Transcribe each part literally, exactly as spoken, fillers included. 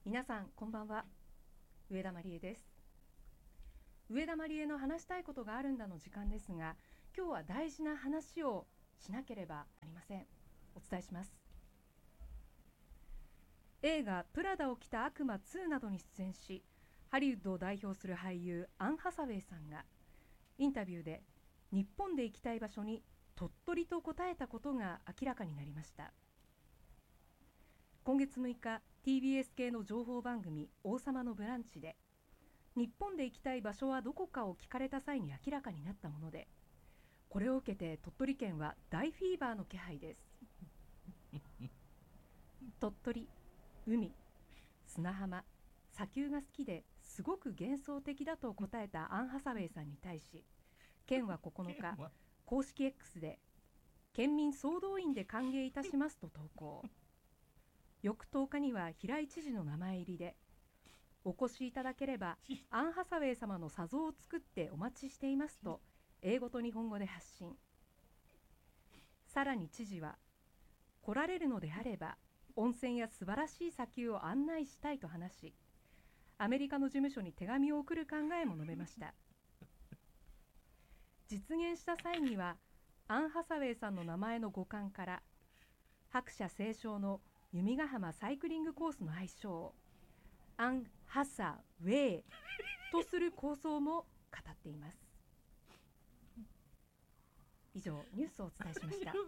皆さんこんばんは。上田まりえです。上田まりえの話したいことがあるんだの時間ですが、今日は大事な話をしなければなりません。お伝えします。映画プラダを着た悪魔ツーなどに出演し、ハリウッドを代表する俳優アン・ハサウェイさんがインタビューで日本で行きたい場所に鳥取と答えたことが明らかになりました。今月むいか、ティービーエス 系の情報番組王様のブランチで日本で行きたい場所はどこかを聞かれた際に明らかになったもので、これを受けて鳥取県は大フィーバーの気配です。鳥取、海、砂浜、砂丘が好きですごく幻想的だと答えたアン・ハサウェイさんに対し、県はここのか公式 X で県民総動員で歓迎いたしますと投稿。翌とおかには平井知事の名前入りで、お越しいただければアン・ハサウェイ様の砂像を作ってお待ちしていますと英語と日本語で発信。さらに知事は、来られるのであれば温泉や素晴らしい砂丘を案内したいと話し、アメリカの事務所に手紙を送る考えも述べました。実現した際にはアン・ハサウェイさんの名前の語感から白社斉唱の弓ヶ浜サイクリングコースの愛称をアン・ハサウェイとする構想も語っています。以上ニュースをお伝えしました。ちょ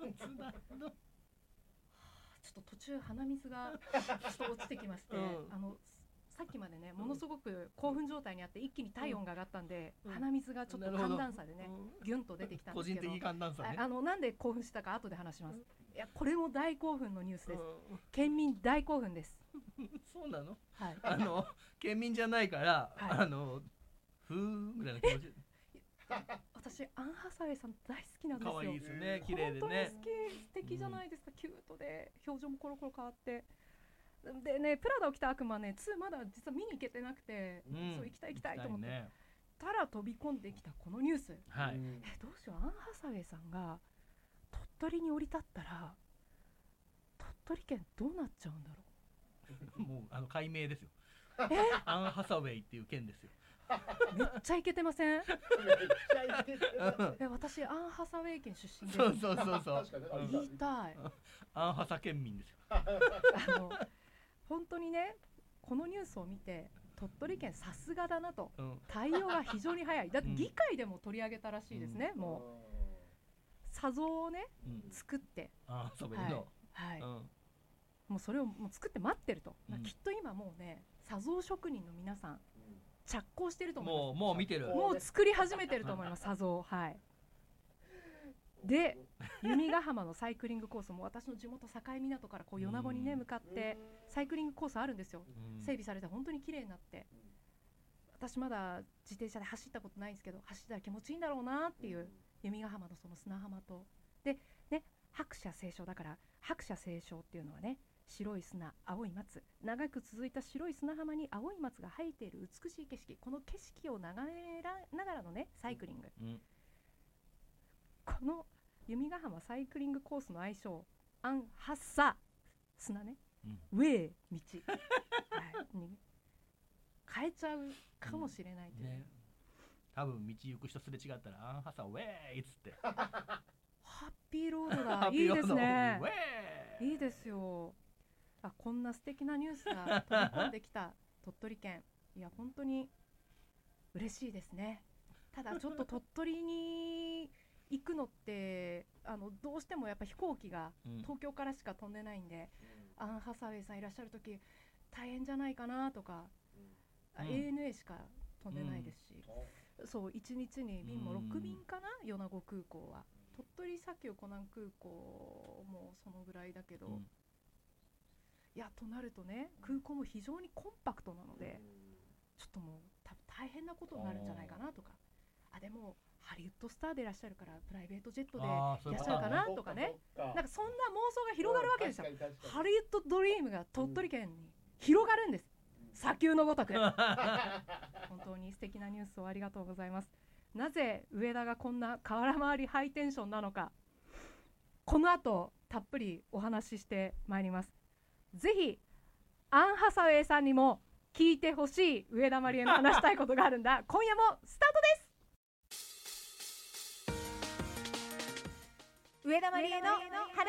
っと途中鼻水がちょっと落ちてきまして、うん、あのさっきまでねものすごく興奮状態にあって一気に体温が上がったんで、うん、鼻水がちょっと寒暖差でね、うん、ギュンと出てきたんですけど、 個人的寒暖差ね、 ああのなんで興奮したか後で話します。いや、これも大興奮のニュースです。県民大興奮です。 そうなの？ はい。 あの県民じゃないから、はい、あのふーぐらいの気持ち。 私アン・ハサウェイさん大好きなんですよ。 可愛いですよね、綺麗でね。 本当に好き、素敵じゃないですか、うん、キュートで表情もコロコロ変わって。でね、プラダを着た悪魔ねツーまだ実は見に行けてなくて、うん、そう行きたい行きたいと思って、ね、たら飛び込んできたこのニュース、 はい、 えどうしよう、アン・ハサウェイさんが鳥取に降り立ったら鳥取県どうなっちゃうんだろう。もうあの解明ですよ。 えアン・ハサウェイっていう県ですよ。 めっちゃイケてません？めっちゃイケてる。え、私アン・ハサウェイ県出身です。 そうそうそうそう。 言いたい。 アン・ハサ県民ですよ。 あの本当にね、このニュースを見て鳥取県さすがだなと、うん、対応が非常に早い。だって議会でも取り上げたらしいですね、うん、もう砂像をね、うん、作って、 あー、そういうの、 はい、はい、うん、もうそれをもう作って待ってると、うん、きっと今もうね砂像職人の皆さん着工してると思います。 もう、もう見てる、 もう作り始めてると思います砂像。はい。で弓ヶ浜のサイクリングコースも私の地元境港からこう米子にね向かってサイクリングコースあるんですよ。整備されて本当に綺麗になって、私まだ自転車で走ったことないんですけど、走ったら気持ちいいんだろうなっていう弓ヶ浜のその砂浜と、でね、白社斉唱だから、白社斉唱っていうのはね、白い砂、青い松、長く続いた白い砂浜に青い松が生えている美しい景色、この景色を眺めながらのねサイクリング、うん、この弓ヶ浜サイクリングコースの愛称アン・ハッサ砂ね、うん、ウェイ道、はい、に変えちゃうかもしれないという、うんね、 多分道行く人すれ違ったらアン・ハッサウェイっつってハッピーロードだ。いいですね、いいですよ。あ、こんな素敵なニュースが飛び込んできた鳥取県、いや本当に嬉しいですね。ただちょっと鳥取に行くのってあのどうしてもやっぱ飛行機が東京からしか飛んでないんで、うん、アン・ハサウェイさんいらっしゃる時大変じゃないかなとか、うん、エーエヌエー しか飛んでないですし、うん、そういちにちに便もろくびんかな、米子空港は。鳥取砂丘湖南空港もそのぐらいだけど、うん、いやとなるとね、空港も非常にコンパクトなので、ちょっともう多分大変なことになるんじゃないかなとか、あでもハリウッドスターでいらっしゃるからプライベートジェットでいらっしゃるかなとかね、なんかそんな妄想が広がるわけですよ。ハリウッドドリームが鳥取県に広がるんです、砂丘のごとく。本当に素敵なニュースをありがとうございます。なぜ上田がこんな瓦回りハイテンションなのか、この後たっぷりお話ししてまいります。ぜひアン・ハサウェイさんにも聞いてほしい上田まりえの話したいことがあるんだ。今夜もスタートです。 上田まりえの話